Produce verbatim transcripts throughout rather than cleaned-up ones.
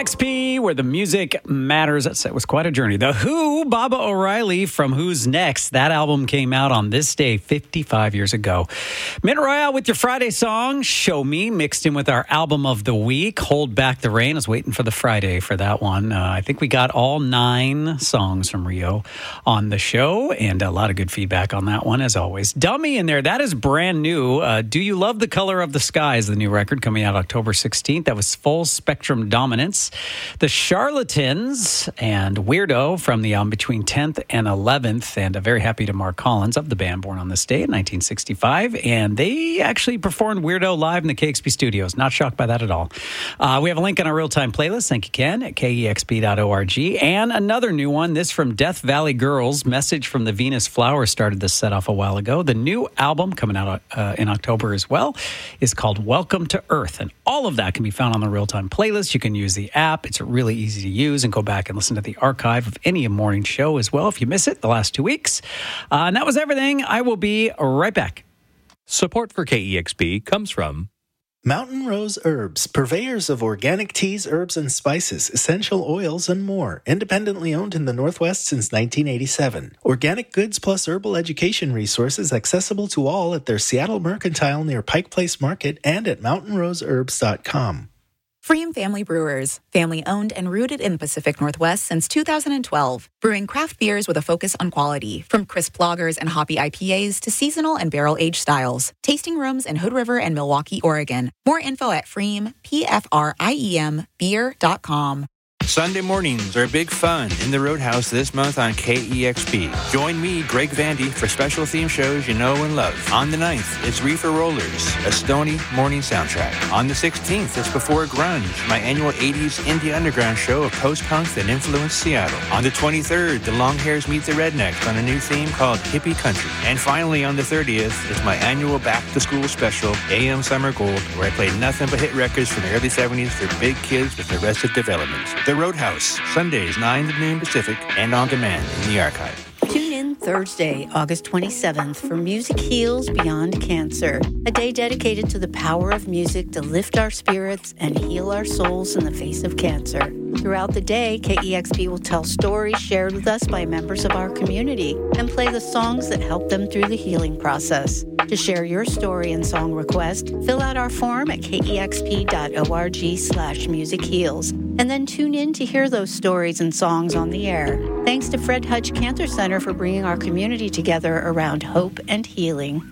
X P, where the music matters. That was quite a journey. The Who, Baba O'Reilly from Who's Next. That album came out on this day fifty-five years ago. Mint Royale with your Friday song, Show Me, mixed in with our album of the week, Hold Back the Rain. I was waiting for the Friday for that one. Uh, I think we got all nine songs from Rio on the show, and a lot of good feedback on that one, as always. Dummy in there, that is brand new. Uh, Do You Love the Color of the Sky is the new record coming out October sixteenth. That was Full Spectrum Dominance. The Charlatans and Weirdo from the album Between tenth and eleventh. And uh, very happy to Mark Collins of the band born on this day in nineteen sixty-five. And they actually performed Weirdo live in the K X P studios. Not shocked by that at all. Uh, we have a link on our real-time playlist. Thank you, Ken, at K E X P dot org. And another new one, this from Death Valley Girls. Message from the Venus Flower started this set off a while ago. The new album coming out uh, in October as well is called Welcome to Earth. And all of that can be found on the real-time playlist. You can use the app. It's really easy to use, and go back and listen to the archive of any morning show as well if you miss it the last two weeks. Uh, and that was everything. I will be right back. Support for K E X P comes from Mountain Rose Herbs, purveyors of organic teas, herbs, and spices, essential oils, and more. Independently owned in the Northwest since nineteen eighty-seven. Organic goods plus herbal education resources accessible to all at their Seattle Mercantile near Pike Place Market and at mountain rose herbs dot com. Freem Family Brewers, family-owned and rooted in the Pacific Northwest since two thousand twelve. Brewing craft beers with a focus on quality, from crisp lagers and hoppy I P As to seasonal and barrel-aged styles. Tasting rooms in Hood River and Milwaukee, Oregon. More info at Freem, P F R I E M, beer dot com. Sunday mornings are big fun in the Roadhouse this month on K E X P. Join me, Greg Vandy, for special theme shows you know and love. On the ninth, it's Reefer Rollers, a Stony morning soundtrack. On the sixteenth, it's Before Grunge, my annual eighties indie underground show of post-punk that influenced Seattle. On the twenty-third, the Longhairs meet the Rednecks on a new theme called Hippie Country. And finally, on the thirtieth, it's my annual back-to-school special, A M Summer Gold, where I play nothing but hit records from the early seventies for big kids with Arrested Development. The Roadhouse, Sundays nine to noon Pacific, and on demand in the archive. Tune in Thursday, August twenty-seventh for Music Heals Beyond Cancer, a day dedicated to the power of music to lift our spirits and heal our souls in the face of cancer. Throughout the day, K E X P will tell stories shared with us by members of our community and play the songs that help them through the healing process. To share your story and song request, fill out our form at K E X P dot org slash music heals, and then tune in to hear those stories and songs on the air. Thanks to Fred Hutch Cancer Center for bringing our community together around hope and healing.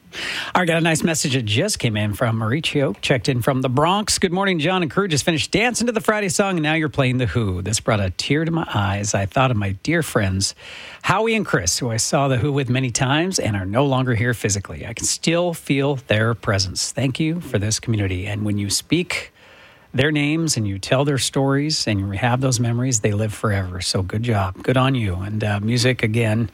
I got a nice message that just came in from Mauricio, checked in from the Bronx. Good morning, John and crew. Just finished dancing to the Friday song, and now you're playing The Who. This brought a tear to my eyes. I thought of my dear friends, Howie and Chris, who I saw The Who with many times and are no longer here physically. I can still feel their presence. Thank you for this community. And when you speak their names and you tell their stories and you have those memories, they live forever. So good job. Good on you. And uh, music, again,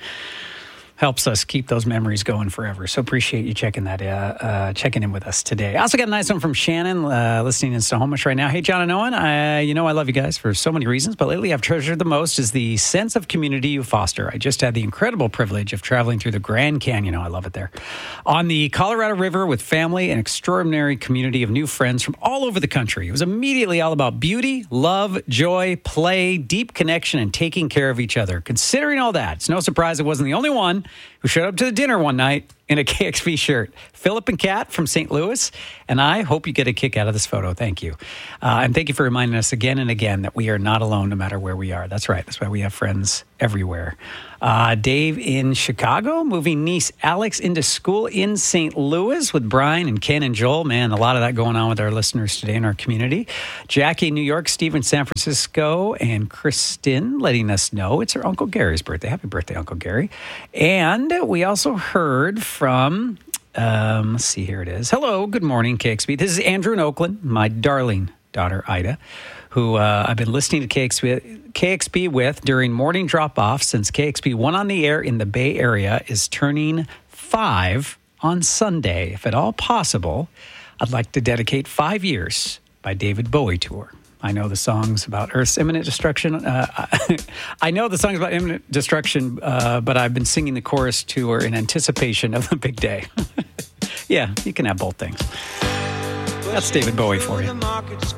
helps us keep those memories going forever. So appreciate you checking that, uh, uh, checking in with us today. I also got a nice one from Shannon, uh, listening in Snohomish right now. Hey, John and Owen, I, you know I love you guys for so many reasons, but lately I've treasured the most is the sense of community you foster. I just had the incredible privilege of traveling through the Grand Canyon. Oh, I love it there. On the Colorado River with family and extraordinary community of new friends from all over the country. It was immediately all about beauty, love, joy, play, deep connection, and taking care of each other. Considering all that, it's no surprise I wasn't the only one who showed up to the dinner one night in a K X P shirt. Philip and Kat from Saint Louis, and I hope you get a kick out of this photo. Thank you. Uh, and thank you for reminding us again and again that we are not alone no matter where we are. That's right. That's why we have friends everywhere. Uh, Dave in Chicago, moving niece Alex into school in Saint Louis with Brian and Ken and Joel. Man, a lot of that going on with our listeners today in our community. Jackie in New York, Steve in San Francisco, and Kristen letting us know it's her Uncle Gary's birthday. Happy birthday, Uncle Gary. And we also heard from, um, let's see, here it is. Hello, good morning, K X P. This is Andrew in Oakland, my darling daughter, Ida, who uh, I've been listening to K X P, K X P with during morning drop-off since K X P went on the air in the Bay Area is turning five on Sunday. If at all possible, I'd like to dedicate Five Years by David Bowie to her. I know the songs about Earth's imminent destruction. Uh, I know the songs about imminent destruction, uh, but I've been singing the chorus to her in anticipation of the big day. Yeah, you can have both things. That's David Bowie for you.